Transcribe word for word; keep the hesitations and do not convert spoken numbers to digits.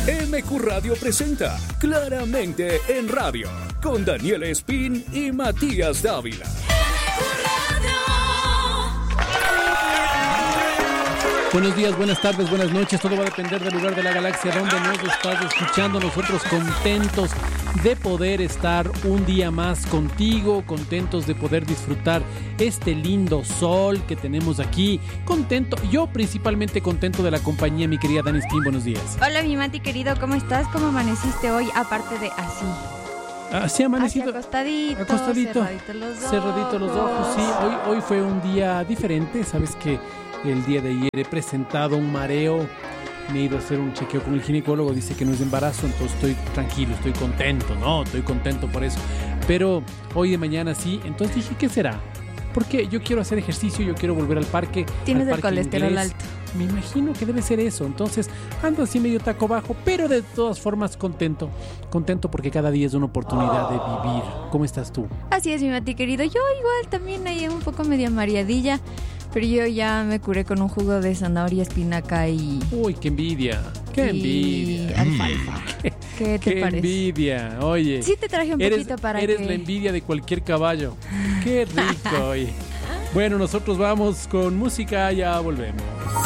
M Q Radio presenta Claramente en Radio con Daniel Espín y Matías Dávila. Buenos días, buenas tardes, buenas noches. Todo va a depender del lugar de la galaxia donde nos estás escuchando. Nosotros contentos de poder estar un día más contigo, contentos de poder disfrutar este lindo sol que tenemos aquí. Contento, yo principalmente contento de la compañía, mi querida Dani Espín. Buenos días. Hola, mi Mati querido, ¿cómo estás? ¿Cómo amaneciste hoy? Aparte de así. Así amanecido. Así acostadito, acostadito, cerradito los ojos. Cerradito los ojos, sí. Hoy, hoy fue un día diferente. Sabes que el día de ayer he presentado un mareo. Me he ido a hacer un chequeo con el ginecólogo. Dice que no es de embarazo, entonces estoy tranquilo, estoy contento, ¿no? Estoy contento por eso. Pero hoy de mañana sí. Entonces dije, ¿qué será? Porque yo quiero hacer ejercicio, yo quiero volver al parque. Tienes al el parque colesterol inglés. alto. Me imagino que debe ser eso. Entonces ando así medio taco bajo, pero de todas formas contento. Contento porque cada día es una oportunidad de vivir. ¿Cómo estás tú? Así es, mi Mati querido. Yo igual también ahí un poco medio mareadilla, pero yo ya me curé con un jugo de zanahoria, espinaca y... Uy, qué envidia. Qué y envidia. alfalfa. ¿Qué, ¿Qué te qué parece? envidia. Oye. Sí te traje un eres, poquito para Eres que... la envidia de cualquier caballo. Qué rico, oye. Bueno, nosotros vamos con música, ya volvemos.